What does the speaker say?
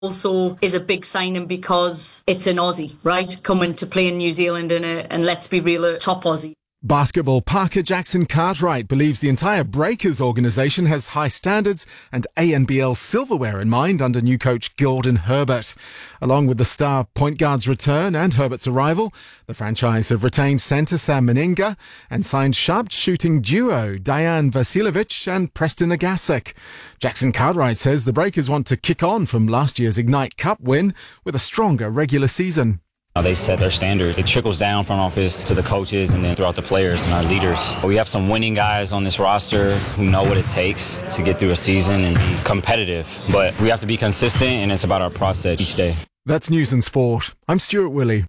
also is a big signing because it's an Aussie, right? Coming to play in New Zealand and let's be real, a top Aussie. Basketball Parker Jackson Cartwright believes the entire Breakers organisation has high standards and ANBL silverware in mind under new coach Gordon Herbert. Along with the star point guard's return and Herbert's arrival, the franchise have retained centre Sam Meninga and signed sharp-shooting duo Diane Vasiljevic and Preston Agasek. Jackson Cartwright says the Breakers want to kick on from last year's Ignite Cup win with a stronger regular season. They set their standard. It trickles down from office to the coaches and then throughout the players and our leaders. We have some winning guys on this roster who know what it takes to get through a season and be competitive. But we have to be consistent, and it's about our process each day. That's News and Sport. I'm Stuart Willey.